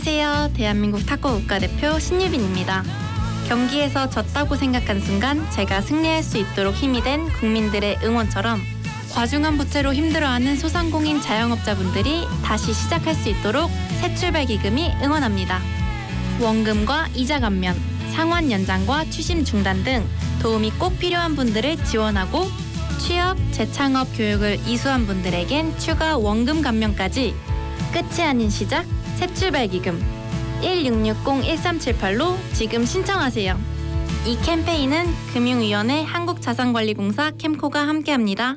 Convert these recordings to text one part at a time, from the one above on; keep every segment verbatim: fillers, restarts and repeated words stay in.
안녕하세요. 대한민국 탁구 국가대표 신유빈입니다. 경기에서 졌다고 생각한 순간 제가 승리할 수 있도록 힘이 된 국민들의 응원처럼 과중한 부채로 힘들어하는 소상공인 자영업자분들이 다시 시작할 수 있도록 새출발 기금이 응원합니다. 원금과 이자 감면, 상환 연장과 추심 중단 등 도움이 꼭 필요한 분들을 지원하고 취업, 재창업 교육을 이수한 분들에겐 추가 원금 감면까지 끝이 아닌 시작 새출발 기금 일육육공 일삼칠팔로 지금 신청하세요. 이 캠페인은 금융위원회 한국자산관리공사 캠코가 함께합니다.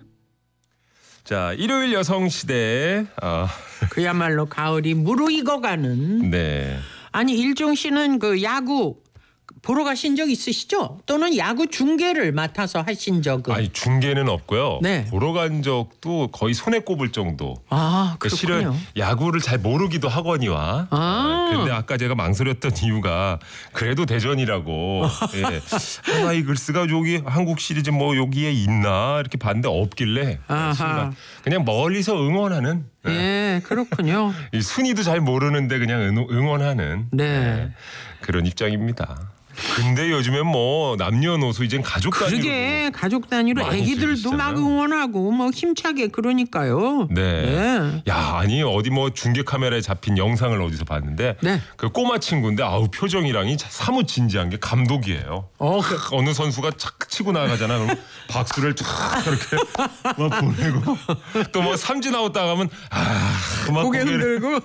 자, 일요일 여성시대. 어. 그야말로 가을이 무르익어가는. 네. 아니 일종 씨는 그 야구 보러 가신 적 있으시죠? 또는 야구 중계를 맡아서 하신 적은? 아니 중계는 없고요. 네. 보러 간 적도 거의 손에 꼽을 정도. 아, 그러니까 실은 그렇군요. 야구를 잘 모르기도 하거니와. 아. 근데 아까 제가 망설였던 이유가 그래도 대전이라고. 예. 하나이글스가 여기 한국 시리즈 뭐 여기에 있나 이렇게 봤는데 없길래 아하. 순간 그냥 멀리서 응원하는. 예. 예, 그렇군요. 이 순위도 잘 모르는데 그냥 응- 응원하는. 네. 예. 그런 입장입니다. 근데 요즘엔 뭐 남녀노소 이젠 가족 단위로. 그러게 가족 단위로 많이 애기들도 막 즐기시잖아요. 응원하고 뭐 힘차게 그러니까요. 네. 네. 야, 아니 어디 뭐 중계 카메라에 잡힌 영상을 어디서 봤는데 네. 그 꼬마 친구인데 아우 표정이랑이 사뭇 진지한 게 감독이에요. 어, 크, 어느 선수가 착 치고 나가잖아. 그럼 박수를 쫙 이렇게 막 보내고 또 뭐 삼진 나왔다 가면 아막 고개 흔들고.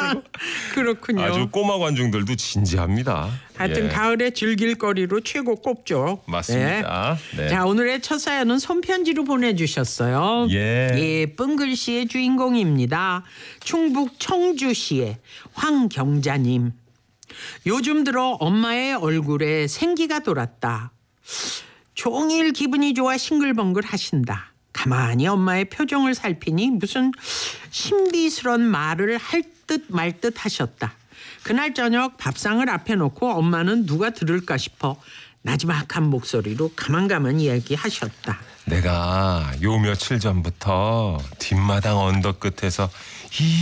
그렇군요. 아주 꼬마 관중들도 진지합니다. 하여튼 예. 가을에 즐길 거리로 최고 꼽죠. 맞습니다. 네. 네. 자, 오늘의 첫 사연은 손편지로 보내주셨어요. 예. 예쁜 글씨의 주인공입니다. 충북 청주시의 황경자님. 요즘 들어 엄마의 얼굴에 생기가 돌았다. 종일 기분이 좋아 싱글벙글 하신다. 가만히 엄마의 표정을 살피니 무슨 신비스런 말을 할 듯 말 듯 하셨다. 그날 저녁 밥상을 앞에 놓고 엄마는 누가 들을까 싶어 나지막한 목소리로 가만가만 이야기하셨다. 내가 요 며칠 전부터 뒷마당 언덕 끝에서 이